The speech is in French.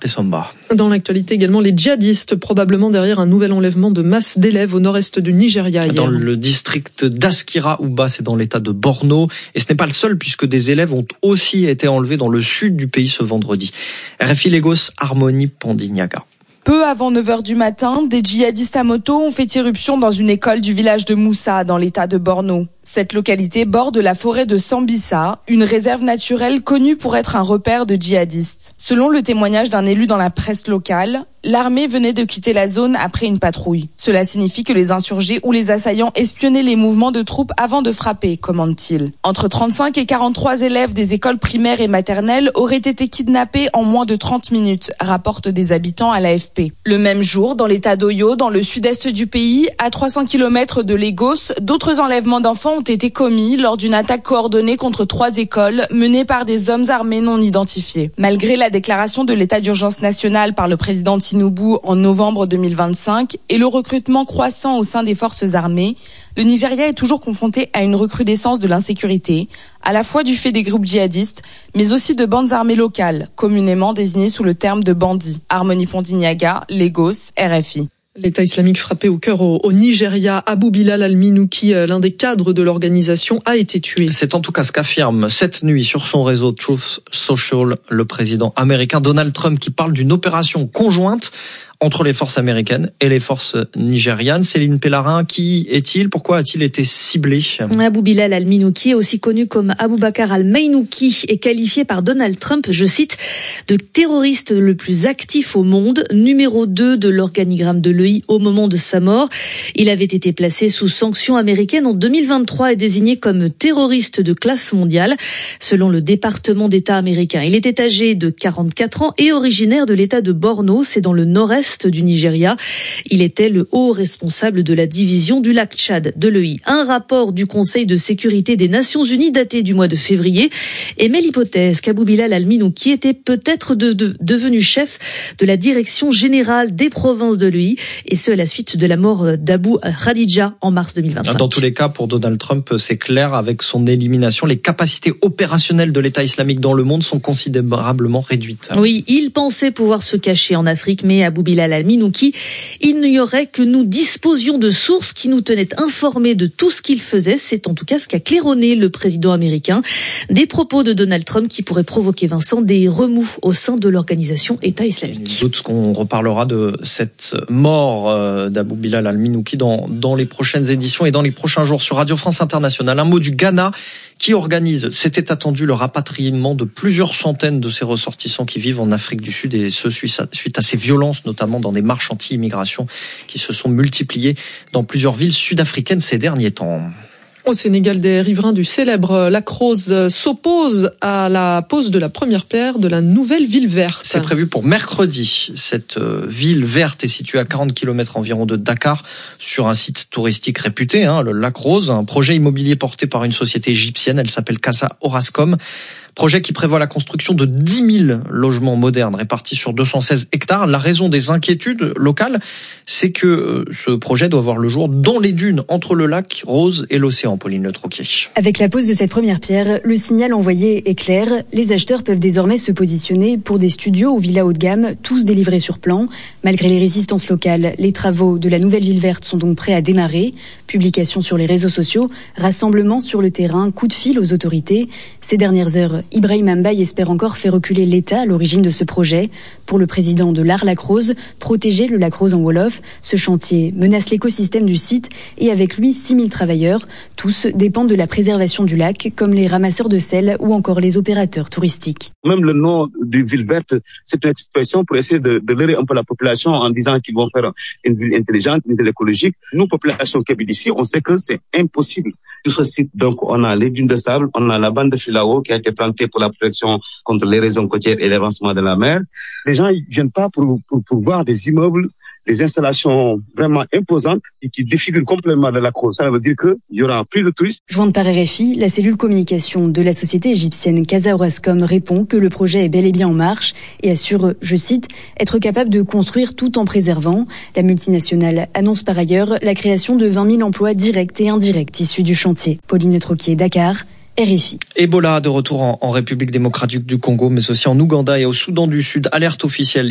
Pessamba. Dans l'actualité également, les djihadistes probablement derrière un nouvel enlèvement de masse d'élèves au nord-est du Nigeria hier. Dans le district d'Askira Uba, c'est dans l'état de Borno. Et ce n'est pas le seul puisque des élèves ont aussi été enlevés dans le sud du pays ce vendredi. RFI Lagos, Harmonie Pandinyaga. Peu avant 9h du matin, des djihadistes à moto ont fait irruption dans une école du village de Moussa, dans l'état de Borno. Cette localité borde la forêt de Sambisa, une réserve naturelle connue pour être un repère de djihadistes. Selon le témoignage d'un élu dans la presse locale, l'armée venait de quitter la zone après une patrouille. Cela signifie que les insurgés ou les assaillants espionnaient les mouvements de troupes avant de frapper, commande-t-il. Entre 35 et 43 élèves des écoles primaires et maternelles auraient été kidnappés en moins de 30 minutes, rapportent des habitants à l'AFP. Le même jour, dans l'état d'Oyo, dans le sud-est du pays, à 300 km de Lagos, d'autres enlèvements d'enfants ont été commis lors d'une attaque coordonnée contre 3 écoles menées par des hommes armés non identifiés. Malgré la déclaration de l'état d'urgence national par le président Tinubu en novembre 2025 et le recrutement croissant au sein des forces armées, le Nigeria est toujours confronté à une recrudescence de l'insécurité, à la fois du fait des groupes djihadistes, mais aussi de bandes armées locales, communément désignées sous le terme de bandits. Harmonie Pandinyaga, Lagos, RFI. L'État islamique frappé au cœur au Nigeria, Abu Bilal al-Minouki, l'un des cadres de l'organisation, a été tué. C'est en tout cas ce qu'affirme cette nuit sur son réseau Truth Social le président américain Donald Trump qui parle d'une opération conjointe entre les forces américaines et les forces nigérianes. Céline Pellarin, qui est-il? Pourquoi a-t-il été ciblé? Abu Bilal al-Minouki, aussi connu comme Abu Bakr al-Maynouki, est qualifié par Donald Trump, je cite, de terroriste le plus actif au monde, numéro 2 de l'organigramme de l'EI au moment de sa mort. Il avait été placé sous sanctions américaines en 2023 et désigné comme terroriste de classe mondiale, selon le département d'État américain. Il était âgé de 44 ans et originaire de l'État de Borno, c'est dans le nord-est du Nigeria. Il était le haut responsable de la division du lac Tchad de l'EI. Un rapport du Conseil de sécurité des Nations Unies daté du mois de février émet l'hypothèse qu'Abu Bilal al-Minouki était peut-être devenu chef de la direction générale des provinces de l'EI, et ce à la suite de la mort d'Abu Khadija en mars 2025. Dans tous les cas, pour Donald Trump, c'est clair, avec son élimination, les capacités opérationnelles de l'État islamique dans le monde sont considérablement réduites. Oui, il pensait pouvoir se cacher en Afrique, mais Abu Bilal al-Minouki ignorait que nous disposions de sources qui nous tenaient informés de tout ce qu'il faisait. C'est en tout cas ce qu'a claironné le président américain. Des propos de Donald Trump qui pourraient provoquer, Vincent, des remous au sein de l'organisation État islamique. Je doute qu'on reparlera de cette mort d'Abu Bilal al-Minouki dans les prochaines éditions et dans les prochains jours sur Radio France Internationale. Un mot du Ghana qui organise, c'était attendu, le rapatriement de plusieurs centaines de ses ressortissants qui vivent en Afrique du Sud, et ce suite à ces violences, notamment dans des marches anti-immigration qui se sont multipliées dans plusieurs villes sud-africaines ces derniers temps. Au Sénégal, des riverains du célèbre Lac Rose s'opposent à la pose de la première pierre de la nouvelle ville verte. C'est prévu pour mercredi. Cette ville verte est située à 40 km environ de Dakar, sur un site touristique réputé, le Lac Rose, un projet immobilier porté par une société égyptienne, elle s'appelle Casa Orascom. Projet qui prévoit la construction de 10 000 logements modernes répartis sur 216 hectares. La raison des inquiétudes locales, c'est que ce projet doit voir le jour dans les dunes entre le lac Rose et l'océan. Pauline Le Troquier. Avec la pose de cette première pierre, le signal envoyé est clair. Les acheteurs peuvent désormais se positionner pour des studios ou villas haut de gamme, tous délivrés sur plan. Malgré les résistances locales, les travaux de la nouvelle ville verte sont donc prêts à démarrer. Publication sur les réseaux sociaux, rassemblement sur le terrain, coup de fil aux autorités. Ces dernières heures, Ibrahim Mbaye espère encore faire reculer l'État à l'origine de ce projet. Pour le président de l'Art Lac Rose, protéger le Lac Rose en Wolof, ce chantier menace l'écosystème du site et avec lui 6 000 travailleurs. Tous dépendent de la préservation du lac, comme les ramasseurs de sel ou encore les opérateurs touristiques. Même le nom de ville verte, c'est une expression pour essayer de leurrer un peu la population en disant qu'ils vont faire une ville intelligente, une ville écologique. Nous, population qui habite ici, on sait que c'est impossible. Sur ce site, donc, on a les dunes de sable, on a la bande de filao qui a été plantée pour la protection contre l'érosion côtière et l'avancement de la mer. Les gens ils viennent pas pour voir des immeubles, des installations vraiment imposantes et qui défigurent complètement le Lac Rose. Ça veut dire qu'il y aura plus de touristes. Jointe par RFI, la cellule communication de la société égyptienne Casa Orascom répond que le projet est bel et bien en marche et assure, je cite, être capable de construire tout en préservant. La multinationale annonce par ailleurs la création de 20 000 emplois directs et indirects issus du chantier. Pauline Troquier, Dakar. RFI. Ebola de retour en République démocratique du Congo, mais aussi en Ouganda et au Soudan du Sud. Alerte officielle